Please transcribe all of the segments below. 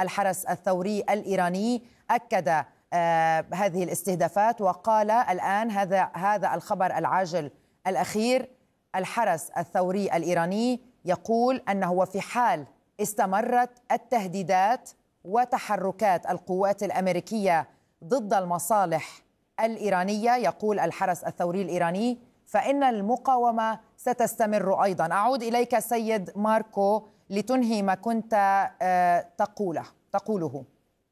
الحرس الثوري الإيراني أكد هذه الاستهدافات وقال الآن هذا الخبر العاجل الأخير: الحرس الثوري الإيراني يقول أنه وفي حال استمرت التهديدات وتحركات القوات الأمريكية ضد المصالح الإيرانية، يقول الحرس الثوري الإيراني، فإن المقاومة ستستمر أيضا. أعود إليك سيد ماركو لتنهي ما كنت تقوله.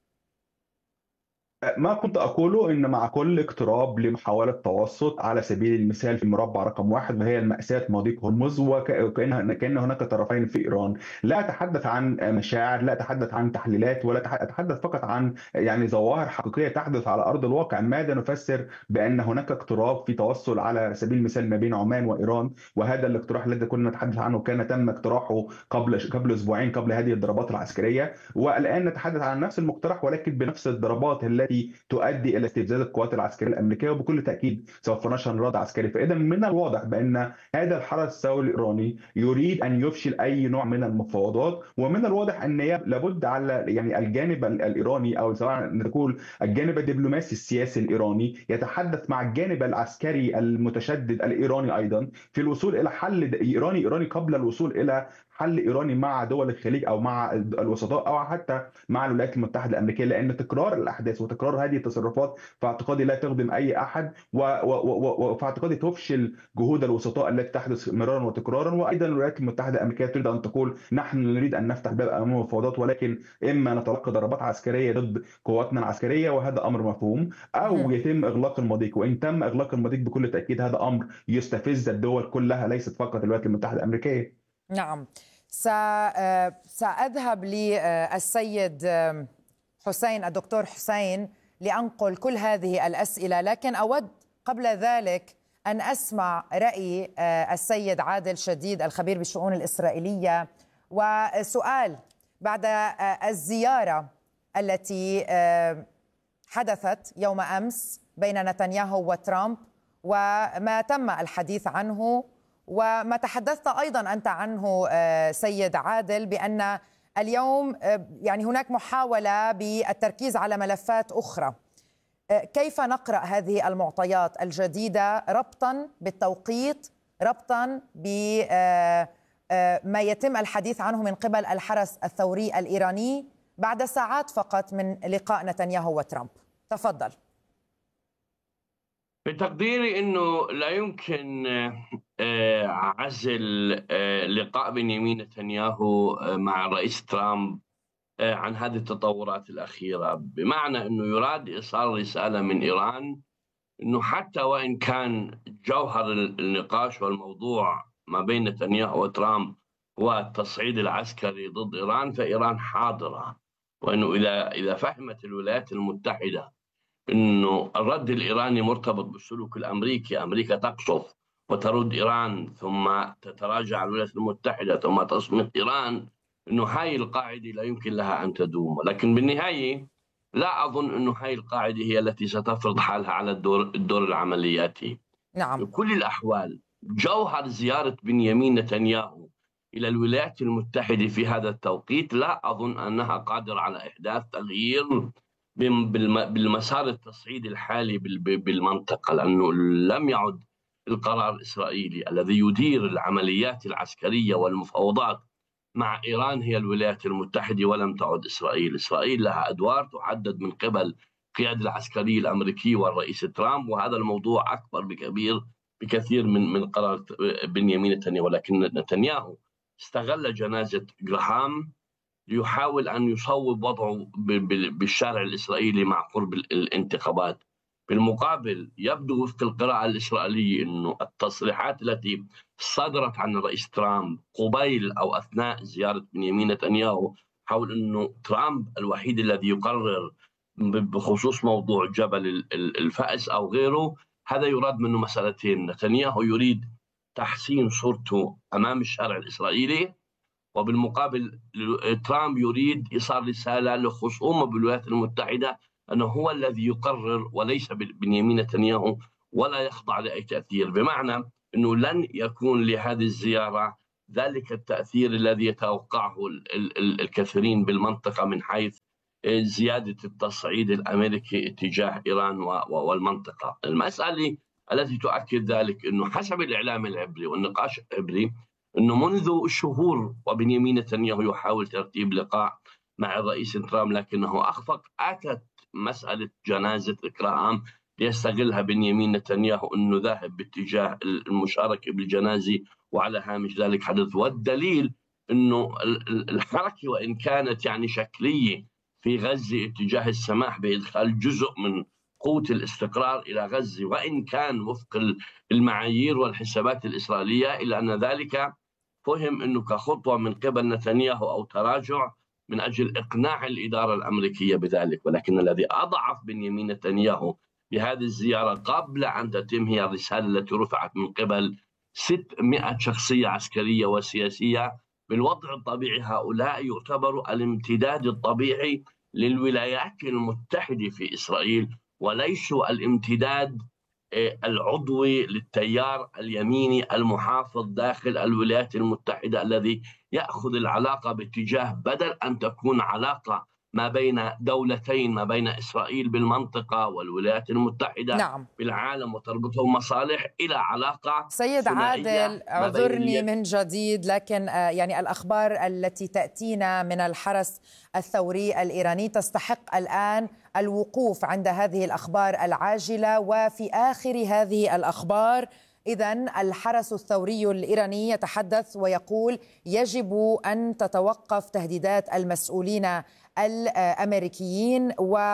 ما كنت أقوله إن مع كل اقتراب لمحاولة توسط على سبيل المثال في مربع رقم 1 وهي المأساة مضيق هرمز، وكأن هناك طرفين في إيران، لا أتحدث عن مشاعر، لا أتحدث عن تحليلات، ولا أتحدث فقط عن ظواهر حقيقية تحدث على أرض الواقع. ماذا نفسر بأن هناك اقتراب في توصل على سبيل المثال ما بين عمان وإيران؟ وهذا الاقتراح الذي كنا نتحدث عنه كان تم اقتراحه قبل أسبوعين قبل هذه الضربات العسكرية، والآن نتحدث عن نفس المقترح ولكن بنفس الضربات التي تؤدي الى استفزاز القوات العسكريه الامريكيه، وبكل تاكيد سوف نشهد رد عسكري. فاذا من الواضح بان هذا الحرس الثوري الايراني يريد ان يفشل اي نوع من المفاوضات، ومن الواضح ان لابد على الجانب الايراني او سواء نقول الجانب الدبلوماسي السياسي الايراني يتحدث مع الجانب العسكري المتشدد الايراني ايضا في الوصول الى حل ايراني قبل الوصول الى حل ايراني مع دول الخليج او مع الوسطاء او حتى مع الولايات المتحده الامريكيه، لان تكرار الاحداث وتكرار هذه التصرفات في اعتقادي لا تخدم اي احد، وفي اعتقادي تفشل جهود الوسطاء التي تحدث مرارا وتكرارا. وايضا الولايات المتحده الامريكيه تريد ان تقول نحن نريد ان نفتح باب امام المفاوضات، ولكن اما نتلقى ضربات عسكريه ضد قواتنا العسكريه وهذا امر مفهوم، او يتم اغلاق المضيق. وان تم اغلاق المضيق بكل تاكيد هذا امر يستفز الدول كلها ليست فقط الولايات المتحده الامريكيه. نعم، سأذهب للسيد حسين، الدكتور حسين، لأنقل كل هذه الأسئلة، لكن أود قبل ذلك أن أسمع رأي السيد عادل شديد الخبير بالشؤون الإسرائيلية. وسؤال: بعد الزيارة التي حدثت يوم أمس بين نتنياهو وترامب وما تم الحديث عنه وما تحدثت أيضا أنت عنه سيد عادل، بأن اليوم يعني هناك محاولة بالتركيز على ملفات أخرى، كيف نقرأ هذه المعطيات الجديدة ربطا بالتوقيت، ربطا بما يتم الحديث عنه من قبل الحرس الثوري الإيراني بعد ساعات فقط من لقاء نتنياهو وترامب؟ تفضل. بتقديري أنه لا يمكن عزل لقاء بنيامين نتنياهو مع الرئيس ترامب عن هذه التطورات الأخيرة، بمعنى أنه يراد إيصال رسالة من إيران أنه حتى وإن كان جوهر النقاش والموضوع ما بين نتنياهو وترامب هو التصعيد العسكري ضد إيران، فإيران حاضرة، وأنه إذا فهمت الولايات المتحدة أنه الرد الإيراني مرتبط بالسلوك الأمريكي، أمريكا تقصف وترد إيران ثم تتراجع الولايات المتحدة ثم تصمت إيران، أنه هاي القاعدة لا يمكن لها أن تدوم. ولكن بالنهاية لا أظن أنه هاي القاعدة هي التي ستفرض حالها على الدور العملياتي. نعم. بكل الأحوال جوهر زيارة بنيامين نتنياهو إلى الولايات المتحدة في هذا التوقيت لا أظن أنها قادرة على إحداث تغيير بالمسار التصعيدي الحالي بالمنطقة، لأنه لم يعد القرار الإسرائيلي الذي يدير العمليات العسكرية والمفاوضات مع إيران هي الولايات المتحدة، ولم تعد إسرائيل. إسرائيل لها أدوار تحدد من قبل القيادة العسكرية الأمريكية والرئيس ترامب، وهذا الموضوع أكبر بكثير من قرار بنيامين نتنياهو. ولكن نتنياهو استغل جنازة جراهام ليحاول أن يصوب وضعه بالشارع الإسرائيلي مع قرب الانتخابات. بالمقابل يبدو وفق القراءة الإسرائيلية أنه التصريحات التي صدرت عن الرئيس ترامب قبيل أو أثناء زيارة بنيامين نتنياهو حول أنه ترامب الوحيد الذي يقرر بخصوص موضوع جبل الفأس أو غيره، هذا يراد منه مسألتين: نتنياهو يريد تحسين صورته أمام الشارع الإسرائيلي، وبالمقابل ترامب يريد إيصال رسالة لخصومه بالولايات المتحدة أنه هو الذي يقرر وليس بنيامين نتنياهو، ولا يخضع لأي تأثير. بمعنى أنه لن يكون لهذه الزيارة ذلك التأثير الذي يتوقعه الكثيرين بالمنطقة من حيث زيادة التصعيد الأمريكي اتجاه إيران والمنطقة. المسألة التي تؤكد ذلك أنه حسب الإعلام العبري والنقاش العبري أنه منذ شهور وبنيامين نتنياهو يحاول ترتيب لقاء مع الرئيس ترامب لكنه أخفق. أتت مسألة جنازة إكراهام ليستغلها بنيامين نتنياهو أنه ذاهب باتجاه المشاركة بالجنازة، وعلى هامش ذلك حدث. والدليل أنه الحركة وإن كانت يعني شكلية في غزة اتجاه السماح بإدخال جزء من قوة الاستقرار إلى غزة، وإن كان وفق المعايير والحسابات الإسرائيلية، إلا أن ذلك فهم أنه كخطوة من قبل نتنياهو أو تراجع من أجل إقناع الإدارة الأمريكية بذلك. ولكن الذي أضعف بنيامين نتنياهو بهذه الزيارة قبل أن تتم هي الرسالة التي رفعت من قبل 600 شخصية عسكرية وسياسية. بالوضع الطبيعي هؤلاء يعتبروا الامتداد الطبيعي للولايات المتحدة في إسرائيل، وليسوا الامتداد العضوي للتيار اليميني المحافظ داخل الولايات المتحدة الذي يأخذ العلاقة باتجاه، بدل أن تكون علاقة ما بين دولتين، ما بين إسرائيل بالمنطقة والولايات المتحدة نعم. بالعالم وتربطهم مصالح، إلى علاقة سيد عادل، اعذرني من جديد، لكن يعني الأخبار التي تأتينا من الحرس الثوري الإيراني تستحق الآن الوقوف عند هذه الأخبار العاجلة. وفي آخر هذه الأخبار إذن الحرس الثوري الإيراني يتحدث ويقول يجب أن تتوقف تهديدات المسؤولين الأمريكيين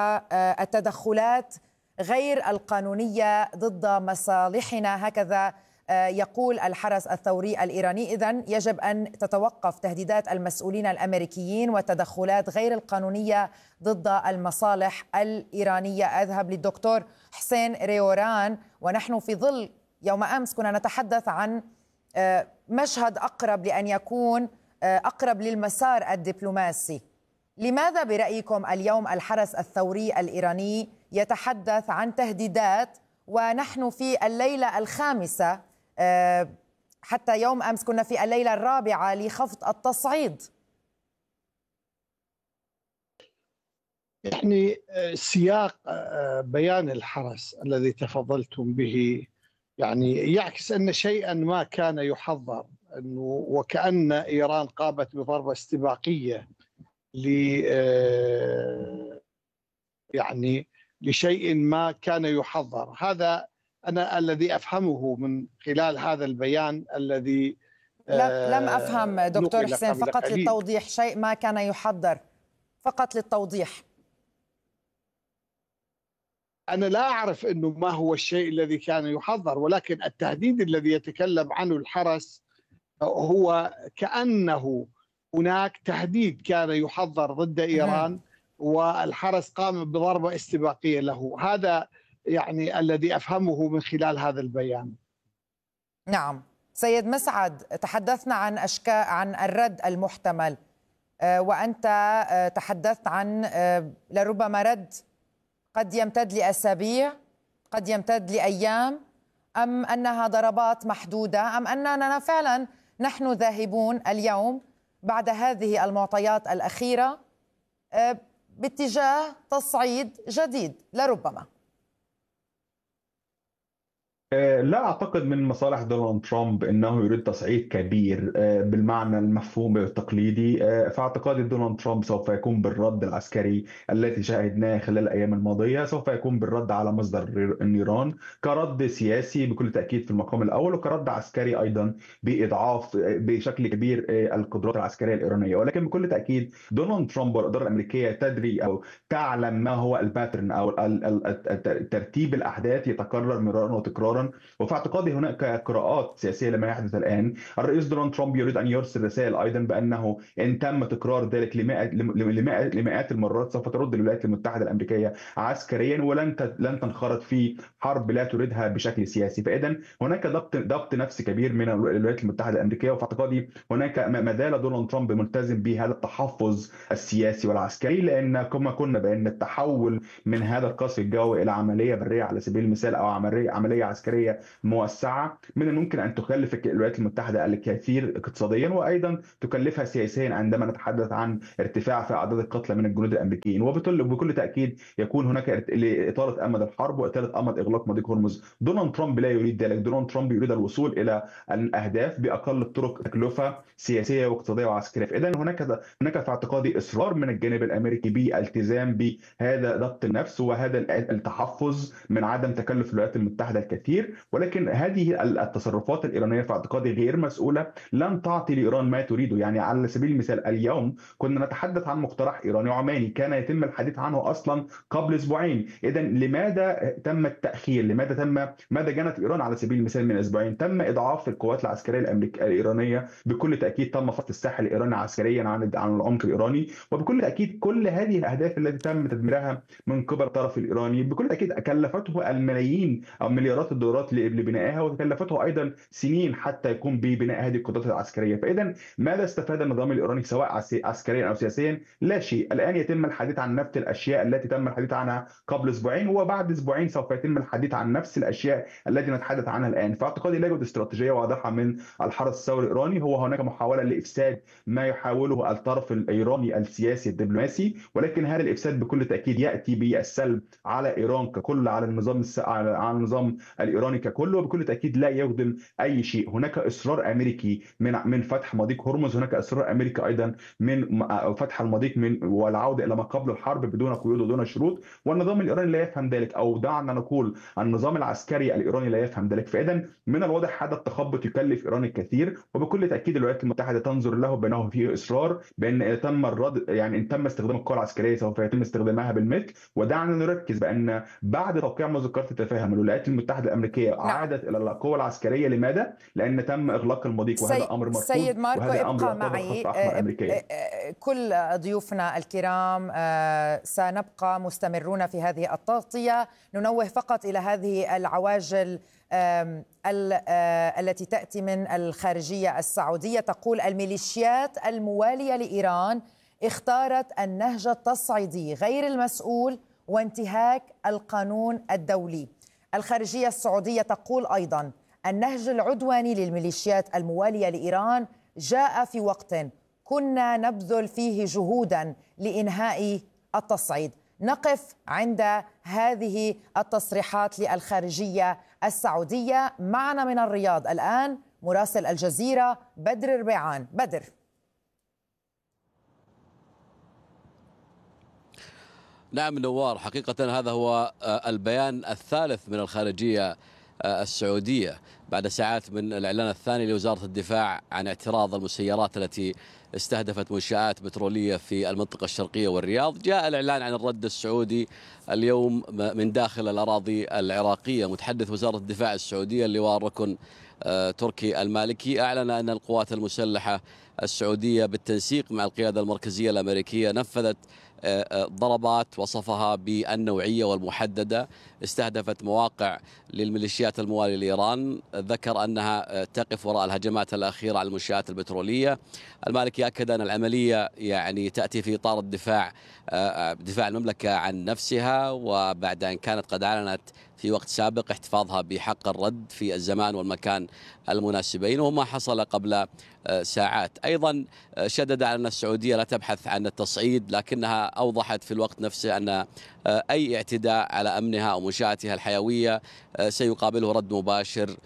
والتدخلات غير القانونية ضد مصالحنا، هكذا يقول الحرس الثوري الإيراني. إذن يجب أن تتوقف تهديدات المسؤولين الأمريكيين والتدخلات غير القانونية ضد المصالح الإيرانية. أذهب للدكتور حسين ريوران، ونحن في ظل يوم أمس كنا نتحدث عن مشهد أقرب لأن يكون أقرب للمسار الدبلوماسي. لماذا برأيكم اليوم الحرس الثوري الإيراني يتحدث عن تهديدات ونحن في الليلة الخامسة؟ حتى يوم أمس كنا في الليلة الرابعة لخفض التصعيد. يعني سياق بيان الحرس الذي تفضلتم به يعني يعكس أن شيئا ما كان يحضر، أنه وكأن إيران قامت بضربة استباقية يعني لشيء ما كان يحضر. هذا أنا الذي أفهمه من خلال هذا البيان الذي لم أفهم دكتور حسين، فقط للتوضيح، شيء ما كان يحضر، فقط للتوضيح. أنا لا أعرف أنه ما هو الشيء الذي كان يحضر، ولكن التهديد الذي يتكلم عنه الحرس هو كأنه هناك تهديد كان يحضر ضد إيران والحرس قام بضربة استباقية له. هذا يعني الذي أفهمه من خلال هذا البيان. نعم سيد مسعد، تحدثنا عن الرد المحتمل، وأنت تحدثت عن لربما رد قد يمتد لأسابيع، قد يمتد لأيام، أم أنها ضربات محدودة، أم أننا فعلا نحن ذاهبون اليوم بعد هذه المعطيات الأخيرة باتجاه تصعيد جديد لربما؟ لا أعتقد من مصالح دونالد ترامب أنه يريد تصعيد كبير بالمعنى المفهوم التقليدي. فاعتقادي دونالد ترامب سوف يكون بالرد العسكري التي شاهدناه خلال الأيام الماضية، سوف يكون بالرد على مصدر النيران كرد سياسي بكل تأكيد في المقام الأول، وكرد عسكري أيضا بإضعاف بشكل كبير القدرات العسكرية الإيرانية. ولكن بكل تأكيد دونالد ترامب والإدارة الأمريكية تدري أو تعلم ما هو الباترن أو ترتيب الأحداث يتكرر مرارا وتكرارا. وفي اعتقادي هناك قراءات سياسيه لما يحدث الان. الرئيس دونالد ترامب يريد ان يرسل رسائل ايضا بانه ان تم تكرار ذلك لمئات المرات سوف ترد الولايات المتحده الامريكيه عسكريا، لن تنخرط في حرب لا تريدها بشكل سياسي. فاذا هناك ضبط نفسي كبير من الولايات المتحده الامريكيه، وفي اعتقادي هناك ما زال دونالد ترامب ملتزم بهذا التحفظ السياسي والعسكري، لان كما قلنا بان التحول من هذا القصف الجوي الى عمليه بريه على سبيل المثال او عمليه عسكريه عسكرية موسعة من الممكن أن تكلف الولايات المتحدة الكثير اقتصاديا، وأيضا تكلفها سياسيا عندما نتحدث عن ارتفاع في أعداد القتلى من الجنود الأمريكيين. وبكل تأكيد يكون هناك لإطالة أمد الحرب وإطالة أمد إغلاق مضيق هرمز. دونالد ترامب لا يريد ذلك. دونالد ترامب يريد الوصول إلى الأهداف بأقل الطرق تكلفة سياسية واقتصادية وعسكرية. فإذا هناك في اعتقادي إصرار من الجانب الأمريكي بالالتزام بهذا ضبط النفس وهذا التحفظ من عدم تكلف الولايات المتحدة الكثير، ولكن هذه التصرفات الإيرانية في اعتقادي غير مسؤولة، لن تعطي لإيران ما تريده. يعني على سبيل المثال اليوم كنا نتحدث عن مقترح إيراني عماني كان يتم الحديث عنه أصلا قبل أسبوعين. إذا لماذا تم التأخير؟ ماذا جنت إيران على سبيل المثال من أسبوعين؟ تم إضعاف القوات العسكرية الإيرانية، بكل تأكيد تم فرض الساحل الإيراني عسكريا عن العمق الإيراني، وبكل تأكيد كل هذه الأهداف التي تم تدميرها من قبل الطرف الإيراني بكل تأكيد كلفته الملايين أو مليارات الدولارات لبنائها، وكلفته أيضا سنين حتى يقوم ببناء هذه القدرات العسكرية. فإذا ماذا استفاد النظام الإيراني سواء عسكريا أو سياسيا؟ لا شيء. الآن يتم الحديث عن نفس الأشياء التي تم الحديث عنها قبل أسبوعين، وبعد أسبوعين سوف يتم الحديث عن نفس الأشياء التي نتحدث عنها الآن. فاعتقادي لا يوجد استراتيجية واضحة من الحرس الثوري الإيراني. هناك محاولة لإفساد ما يحاوله الطرف الإيراني السياسي الدبلوماسي، ولكن هذا الإفساد بكل تأكيد يأتي بالسلب على إيران ككل، على النظام الإيراني ككل، وبكل تأكيد لا يخدم أي شيء. هناك إصرار أمريكي من فتح مضيق هرمز، هناك إصرار أمريكي أيضا من فتح المضيق والعودة إلى ما قبل الحرب بدون قيود ودون شروط، والنظام الإيراني لا يفهم ذلك، أو دعنا نقول النظام العسكري الإيراني لا يفهم ذلك. فإذا من الواضح هذا التخبط يكلف إيران الكثير، وبكل تأكيد الولايات المتحدة تنظر له بأنه فيه إصرار بأن تم الرد، يعني إن تم استخدام القوى العسكرية سوف يتم استخدامها بالمثل. ودعنا نركز بأن بعد توقيع مذكرة التفاهم الولايات المتحدة الأمريكية عادت إلى القوى العسكرية. لماذا؟ لأن تم إغلاق المضيق، وهذا أمر مرفوض. سيد ماركو ابقى معي. كل ضيوفنا الكرام سنبقى مستمرون في هذه التغطية. ننوه فقط إلى هذه العواجل التي تأتي من الخارجية السعودية. تقول الميليشيات الموالية لإيران اختارت النهج التصعيدي غير المسؤول وانتهاك القانون الدولي. الخارجية السعودية تقول أيضا النهج العدواني للميليشيات الموالية لإيران جاء في وقت كنا نبذل فيه جهودا لإنهاء التصعيد. نقف عند هذه التصريحات للخارجية السعودية. معنا من الرياض الآن مراسل الجزيرة بدر ربيعان. بدر. نعم نوار، حقيقة هذا هو البيان الثالث من الخارجية السعودية بعد ساعات من الإعلان الثاني لوزارة الدفاع عن اعتراض المسيرات التي استهدفت منشآت بترولية في المنطقة الشرقية والرياض. جاء الإعلان عن الرد السعودي اليوم من داخل الأراضي العراقية. متحدث وزارة الدفاع السعودية اللواء الركن تركي المالكي أعلن أن القوات المسلحة السعودية بالتنسيق مع القيادة المركزية الأمريكية نفذت ضربات وصفها بالنوعية والمحددة استهدفت مواقع للميليشيات الموالية لإيران. ذكر أنها تقف وراء الهجمات الأخيرة على المنشآت البترولية. المالكي أكد أن العملية يعني تأتي في إطار دفاع المملكة عن نفسها، وبعد أن كانت قد أعلنت في وقت سابق احتفاظها بحق الرد في الزمان والمكان المناسبين، وما حصل قبل ساعات. أيضا شدد على أن السعودية لا تبحث عن التصعيد، لكنها أوضحت في الوقت نفسه أن أي اعتداء على أمنها أو منشآتها الحيوية سيقابله رد مباشر،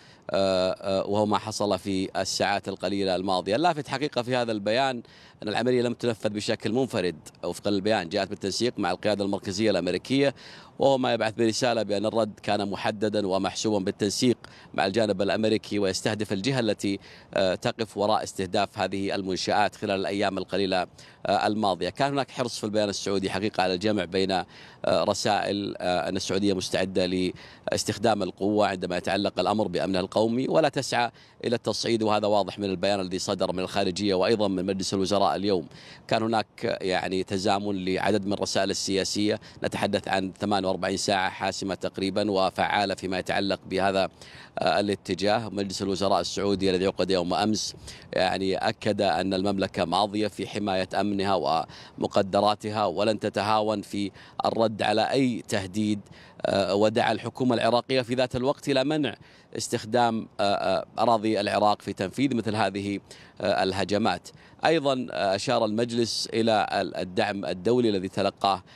وهو ما حصل في الساعات القليلة الماضية. اللافت حقيقة في هذا البيان أن العملية لم تنفذ بشكل منفرد وفقا للبيان، جاءت بالتنسيق مع القيادة المركزية الأمريكية، وهو ما يبعث برسالة بأن الرد كان محددا ومحسوبا بالتنسيق مع الجانب الأمريكي، ويستهدف الجهة التي تقف وراء استهداف هذه المنشآت خلال الأيام القليلة الماضية. كان هناك حرص في البيان السعودي حقيقة على الجمع بين رسائل أن السعودية مستعدة لاستخدام القوة عندما يتعلق الأمر بأمنها القومي، ولا تسعى إلى التصعيد، وهذا واضح من البيان الذي صدر من الخارجية وأيضا من مجلس الوزراء اليوم. كان هناك يعني تزامن لعدد من الرسائل السياسية، نتحدث عن 48 ساعة حاسمة تقريبا وفعالة فيما يتعلق بهذا الاتجاه. مجلس الوزراء السعودي الذي عقد يوم أمس يعني أكد أن المملكة ماضية في حماية أمنها ومقدراتها ولن تتهاون في الرد رد على أي تهديد، ودعا الحكومة العراقية في ذات الوقت إلى منع استخدام أراضي العراق في تنفيذ مثل هذه الهجمات. أيضا أشار المجلس إلى الدعم الدولي الذي تلقاه